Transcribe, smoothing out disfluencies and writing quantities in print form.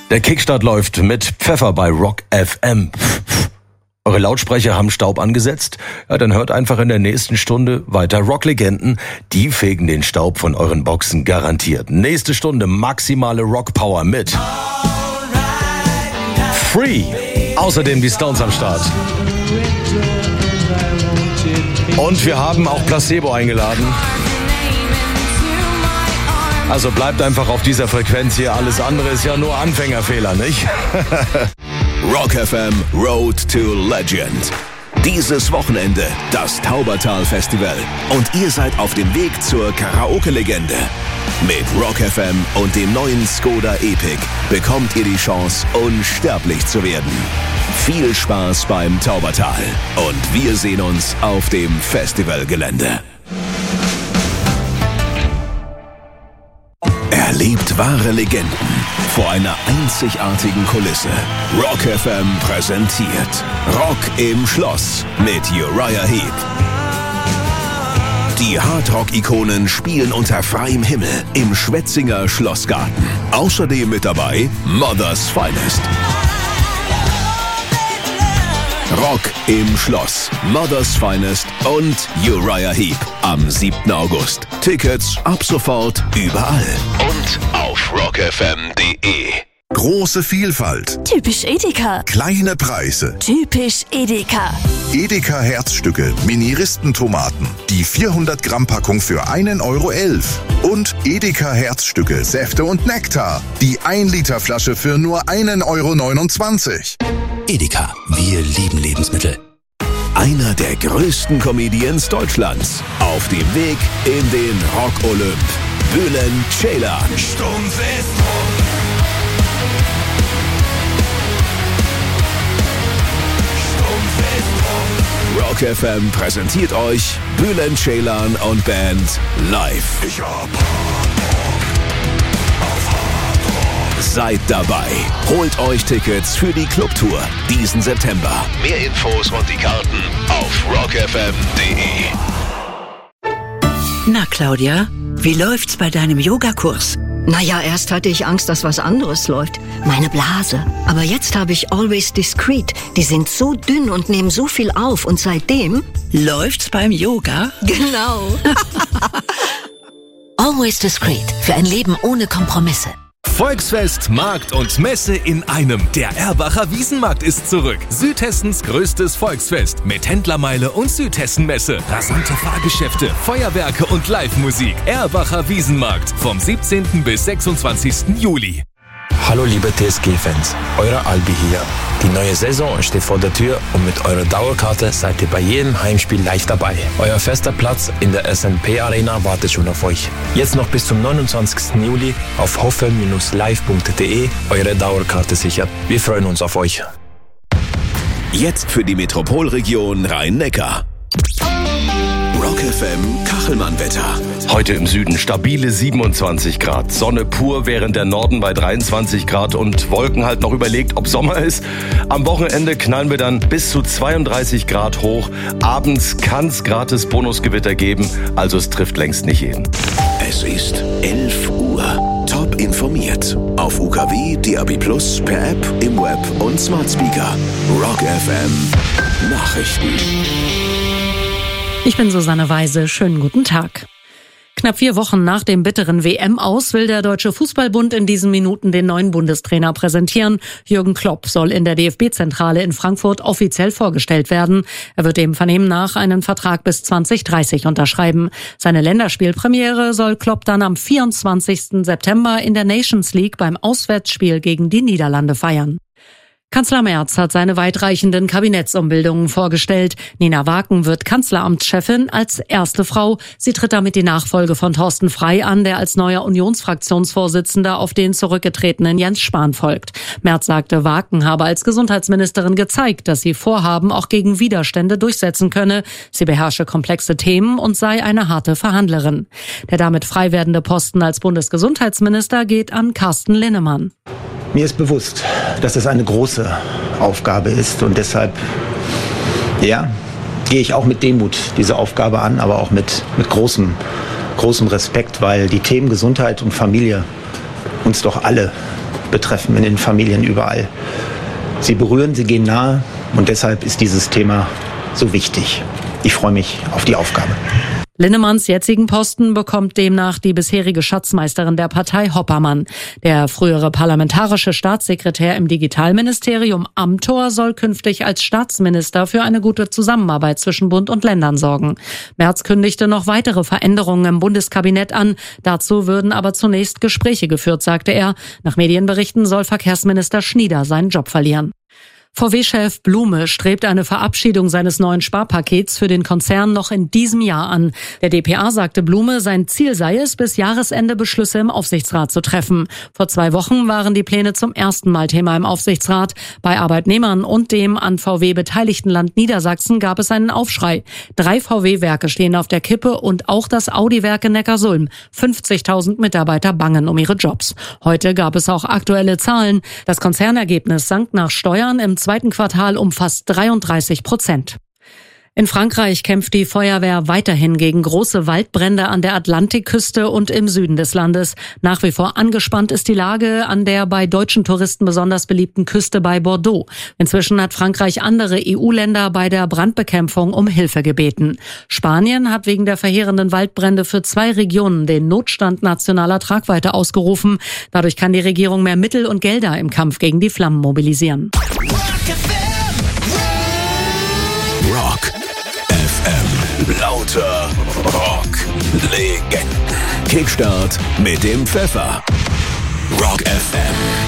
Der Kickstart läuft mit Pfeffer bei Rock FM. Eure Lautsprecher haben Staub angesetzt? Ja, dann hört einfach in der nächsten Stunde weiter Rocklegenden. Die fegen den Staub von euren Boxen garantiert. Nächste Stunde maximale Rockpower mit Free. Außerdem die Stones am Start. Und wir haben auch Placebo eingeladen. Also bleibt einfach auf dieser Frequenz hier. Alles andere ist ja nur Anfängerfehler, nicht? Rock FM Road to Legend. Dieses Wochenende das Taubertal Festival. Und ihr seid auf dem Weg zur Karaoke-Legende. Mit Rock FM und dem neuen Skoda Epic bekommt ihr die Chance, unsterblich zu werden. Viel Spaß beim Taubertal. Und wir sehen uns auf dem Festivalgelände. Erlebt wahre Legenden vor einer einzigartigen Kulisse. Rock FM präsentiert Rock im Schloss mit Uriah Heep. Die Hardrock-Ikonen spielen unter freiem Himmel im Schwetzinger Schlossgarten. Außerdem mit dabei Mother's Finest. Rock im Schloss, Mother's Finest und Uriah Heep am 7. August. Tickets ab sofort überall und auf rockfm.de. Große Vielfalt. Typisch Edeka. Kleine Preise. Typisch Edeka. Edeka Herzstücke, Mini-Ristentomaten. Die 400 Gramm Packung für 1,11 € Und Edeka Herzstücke, Säfte und Nektar. Die 1 Liter Flasche für nur 1,29 €. Edeka, wir lieben Lebensmittel. Einer der größten Comedians Deutschlands. Auf dem Weg in den Rock-Olymp. Bülent Ceylan. Stumpf ist Rock. Rock FM präsentiert euch Bülent Ceylan und Band live. Ich hab Hardrock auf Hardrock. Seid dabei. Holt euch Tickets für die Clubtour diesen September. Mehr Infos und die Karten auf rockfm.de. Na Claudia, wie läuft's bei deinem Yogakurs? Naja, erst hatte ich Angst, dass was anderes läuft. Meine Blase. Aber jetzt habe ich Always Discreet. Die sind so dünn und nehmen so viel auf. Und seitdem... Läuft's beim Yoga? Genau. Always Discreet. Für ein Leben ohne Kompromisse. Volksfest, Markt und Messe in einem. Der Erbacher Wiesenmarkt ist zurück. Südhessens größtes Volksfest mit Händlermeile und Südhessenmesse. Rasante Fahrgeschäfte, Feuerwerke und Live-Musik. Erbacher Wiesenmarkt vom 17. bis 26. Juli. Hallo liebe TSG-Fans, euer Albi hier. Die neue Saison steht vor der Tür und mit eurer Dauerkarte seid ihr bei jedem Heimspiel live dabei. Euer fester Platz in der SNP Arena wartet schon auf euch. Jetzt noch bis zum 29. Juli auf hoffe-live.de eure Dauerkarte sichern. Wir freuen uns auf euch. Jetzt für die Metropolregion Rhein-Neckar. Rock FM Kachelmann-Wetter. Heute im Süden stabile 27 Grad. Sonne pur, während der Norden bei 23 Grad und Wolken halt noch überlegt, ob Sommer ist. Am Wochenende knallen wir dann bis zu 32 Grad hoch. Abends kann es gratis Bonusgewitter geben, also es trifft längst nicht jeden. Es ist 11 Uhr. Top informiert. Auf UKW, DAB+, per App, im Web und Smart Speaker. Rock FM Nachrichten. Ich bin Susanne Weise. Schönen guten Tag. Knapp 4 Wochen nach dem bitteren WM-Aus will der Deutsche Fußballbund in diesen Minuten den neuen Bundestrainer präsentieren. Jürgen Klopp soll in der DFB-Zentrale in Frankfurt offiziell vorgestellt werden. Er wird dem Vernehmen nach einen Vertrag bis 2030 unterschreiben. Seine Länderspielpremiere soll Klopp dann am 24. September in der Nations League beim Auswärtsspiel gegen die Niederlande feiern. Kanzler Merz hat seine weitreichenden Kabinettsumbildungen vorgestellt. Nina Waken wird Kanzleramtschefin als erste Frau. Sie tritt damit die Nachfolge von Thorsten Frey an, der als neuer Unionsfraktionsvorsitzender auf den zurückgetretenen Jens Spahn folgt. Merz sagte, Waken habe als Gesundheitsministerin gezeigt, dass sie Vorhaben auch gegen Widerstände durchsetzen könne. Sie beherrsche komplexe Themen und sei eine harte Verhandlerin. Der damit frei werdende Posten als Bundesgesundheitsminister geht an Carsten Linnemann. Mir ist bewusst, dass es eine große Aufgabe ist und deshalb, gehe ich auch mit Demut diese Aufgabe an, aber auch mit großem Respekt, weil die Themen Gesundheit und Familie uns doch alle betreffen, in den Familien überall. Sie berühren, sie gehen nahe und deshalb ist dieses Thema so wichtig. Ich freue mich auf die Aufgabe. Linnemanns jetzigen Posten bekommt demnach die bisherige Schatzmeisterin der Partei Hoppermann. Der frühere parlamentarische Staatssekretär im Digitalministerium Amthor soll künftig als Staatsminister für eine gute Zusammenarbeit zwischen Bund und Ländern sorgen. Merz kündigte noch weitere Veränderungen im Bundeskabinett an. Dazu würden aber zunächst Gespräche geführt, sagte er. Nach Medienberichten soll Verkehrsminister Schnieder seinen Job verlieren. VW-Chef Blume strebt eine Verabschiedung seines neuen Sparpakets für den Konzern noch in diesem Jahr an. Der dpa sagte Blume, sein Ziel sei es, bis Jahresende Beschlüsse im Aufsichtsrat zu treffen. Vor 2 Wochen waren die Pläne zum ersten Mal Thema im Aufsichtsrat. Bei Arbeitnehmern und dem an VW beteiligten Land Niedersachsen gab es einen Aufschrei. 3 VW-Werke stehen auf der Kippe und auch das Audi-Werk in Neckarsulm. 50.000 Mitarbeiter bangen um ihre Jobs. Heute gab es auch aktuelle Zahlen. Das Konzernergebnis sank nach Steuern im zweiten Quartal um fast 33%. In Frankreich kämpft die Feuerwehr weiterhin gegen große Waldbrände an der Atlantikküste und im Süden des Landes. Nach wie vor angespannt ist die Lage an der bei deutschen Touristen besonders beliebten Küste bei Bordeaux. Inzwischen hat Frankreich andere EU-Länder bei der Brandbekämpfung um Hilfe gebeten. Spanien hat wegen der verheerenden Waldbrände für 2 Regionen den Notstand nationaler Tragweite ausgerufen. Dadurch kann die Regierung mehr Mittel und Gelder im Kampf gegen die Flammen mobilisieren. Rock FM. Lauter Rock. Legenden. Kickstart mit dem Pfeffer. Rock FM.